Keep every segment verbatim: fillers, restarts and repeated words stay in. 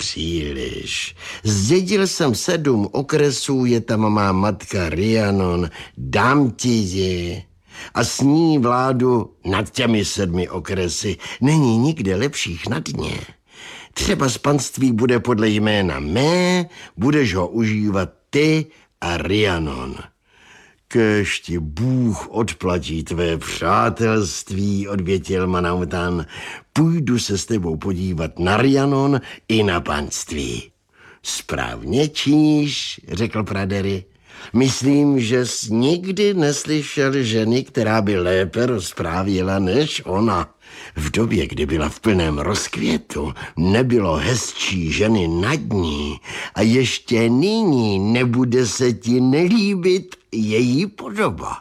příliš. Zdědil jsem sedm okresů, je tam má matka Rhiannon, dám ti ji. A s ní vládu nad těmi sedmi okresy. Není nikde lepších nad ně. Třeba z panství bude podle jména mé, budeš ho užívat ty a Rhiannon. Kéž ti Bůh odplatí tvé přátelství, odvětil Manautan. Půjdu se s tebou podívat na Rhiannon i na panství. Správně činíš, řekl Pradery. Myslím, že jsi nikdy neslyšel ženy, která by lépe rozprávěla než ona. V době, kdy byla v plném rozkvětu, nebylo hezčí ženy nad ní a ještě nyní nebude se ti nelíbit její podoba.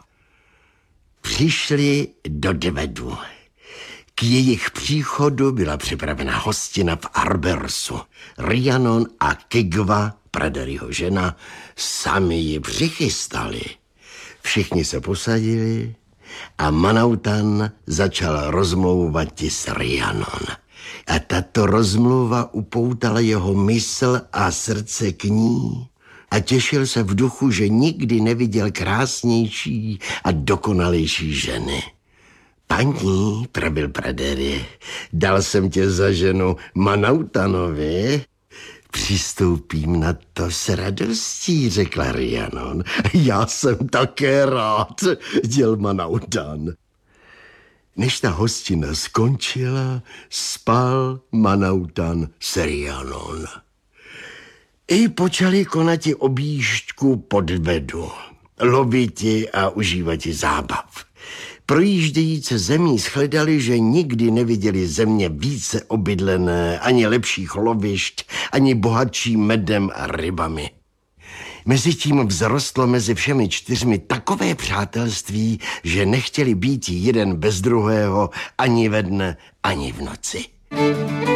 Přišli do Dvedu. K jejich příchodu byla připravena hostina v Arbersu. Rhiannon a Kygva, Praderyho žena, sami ji přichystali. Všichni se posadili a Manautan začal rozmlouvat s Rhiannon. A tato rozmluva upoutala jeho mysl a srdce k ní. A těšil se v duchu, že nikdy neviděl krásnější a dokonalejší ženy. Paní, pravil Pradery, dal jsem tě za ženu Manautanovi. Přistoupím na to s radostí, řekla Rhiannon. Já jsem také rád, děl Manautan. Než ta hostina skončila, spal Manautan s Rhiannon. I počali konati objížďku po Dvedu, loviti a užívati zábav. Projíždějící zemí shledali, že nikdy neviděli země více obydlené, ani lepších lovišť, ani bohatší medem a rybami. Mezitím vzrostlo mezi všemi čtyřmi takové přátelství, že nechtěli být jeden bez druhého ani ve dne, ani v noci.